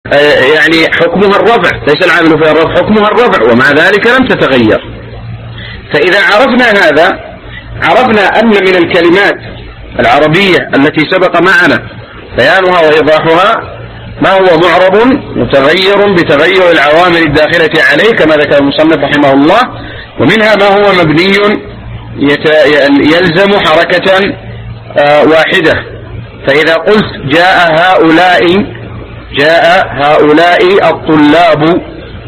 يعني حكمها الرفع، ليس العامل فيها الرفع، حكمها الرفع، ومع ذلك لم تتغير. فإذا عرفنا هذا عرفنا أن من الكلمات العربية التي سبق معنا بيانها وإيضاحها ما هو معرب متغير بتغير العوامل الداخلة عليه كما ذكر المصنف رحمه الله، ومنها ما هو مبني يلزم حركة واحدة. فإذا قلت جاء هؤلاء الطلاب،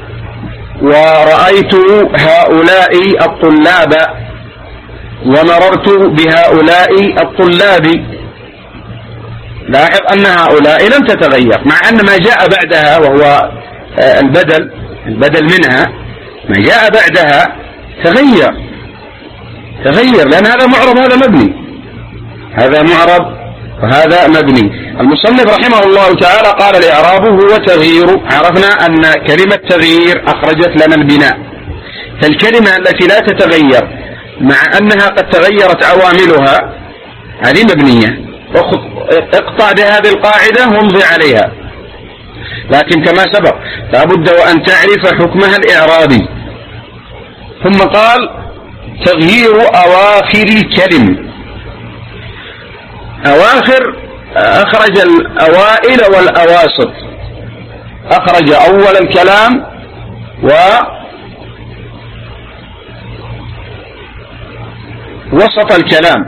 ورأيت هؤلاء الطلاب، ومررت بهؤلاء الطلاب، لاحظ أن هؤلاء لم تتغير، مع أن ما جاء بعدها وهو البدل منها ما جاء بعدها تغير، لأن هذا معرب هذا مبني، هذا معرب وهذا مبني. المصنف رحمه الله تعالى قال الإعراب هو تغيير. عرفنا أن كلمة تغيير أخرجت لنا البناء، فالكلمة التي لا تتغير مع أنها قد تغيرت عواملها هذه مبنية، اقطع بهذه القاعدة وامضي عليها. لكن كما سبق لابد وأن تعرف حكمها الإعرابي. ثم قال تغيير أواخر الكلم. أواخر أخرج الأوائل والأواسط، أخرج أول الكلام ووسط الكلام،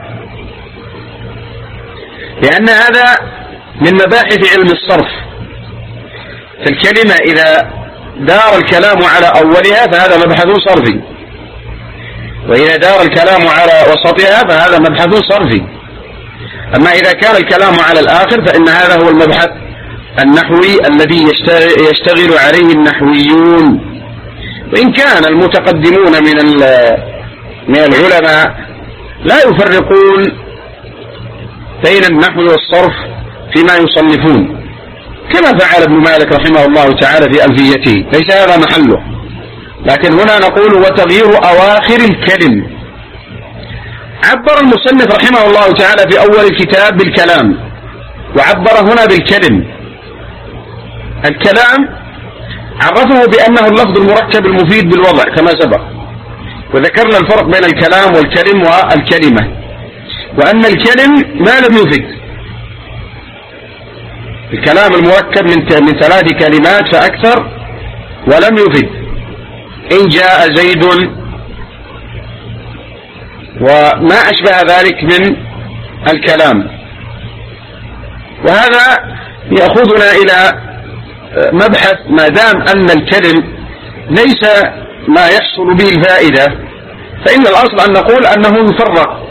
لأن هذا من مباحث علم الصرف. فالكلمة إذا دار الكلام على أولها فهذا مبحث صرفي، وإذا دار الكلام على وسطها فهذا مبحث صرفي. أما إذا كان الكلام على الآخر فإن هذا هو المبحث النحوي الذي يشتغل عليه النحويون. وإن كان المتقدمون من العلماء لا يفرقون بين النحو والصرف فيما يصنفون، كما فعل ابن مالك رحمه الله تعالى في ألفيته، ليس هذا محله. لكن هنا نقول وتغيير أواخر الكلم. عبر المصنف رحمه الله تعالى في أول الكتاب بالكلام، وعبر هنا بالكلم. الكلام عرفه بأنه اللفظ المركب المفيد بالوضع كما سبق، وذكرنا الفرق بين الكلام والكلم والكلمة، وأن الكلم ما لم يفد. الكلام المركب من 3 كلمات فأكثر ولم يفد، إن جاء زيد وما أشبه ذلك من الكلام. وهذا يأخذنا إلى مبحث ما دام أن الكلم ليس ما يحصل به الفائدة، فإن الأصل أن نقول أنه يفرق،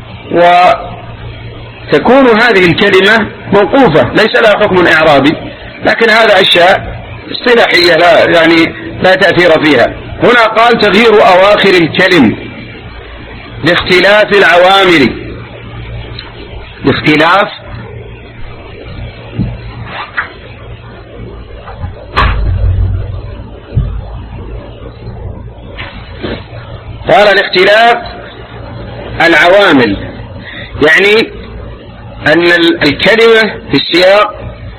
وتكون هذه الكلمة موقوفة ليس لها حكم إعرابي، لكن هذا أشياء اصطلاحية لا تأثير فيها. هنا قال تغيير أواخر الكلم لاختلاف العوامل. لاختلاف قال لاختلاف العوامل، يعني أن الكلمة في السياق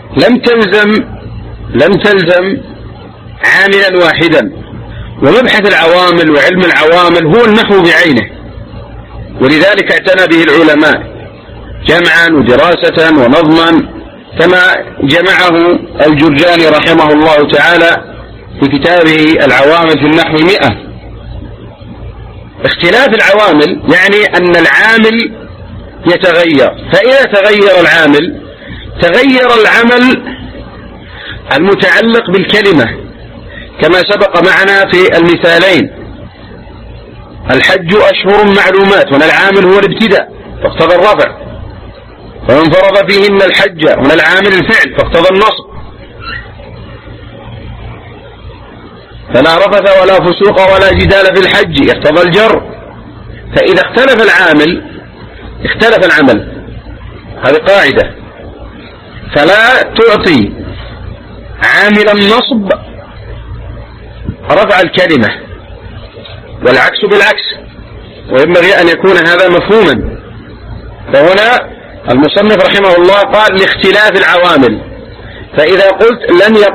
لم تلزم عاملا واحدا. ومبحث العوامل وعلم العوامل هو النحو بعينه، ولذلك اعتنى به العلماء جمعا ودراسة ونظما، كما جمعه الجرجاني رحمه الله تعالى في كتابه العوامل في النحو 100. اختلاف العوامل يعني أن العامل يتغير، فإذا تغير العامل تغير العمل المتعلق بالكلمة، كما سبق معنا في المثالين. الحج أشهر معلومات، هنا العامل هو الابتداء فاقتضى الرفع، ومن فرض فيهن الحج، هنا العامل الفعل فاقتضى النصب. فلا رفث ولا فسوق ولا جدال في الحج يقتضى الجر. فإذا اختلف العامل اختلف العمل، هذه قاعدة. فلا تعطي عامل النصب رفع الكلمة، والعكس بالعكس، وينبغي أن يكون هذا مفهوما. فهنا المصنف رحمه الله قال لاختلاف العوامل، فإذا قلت لم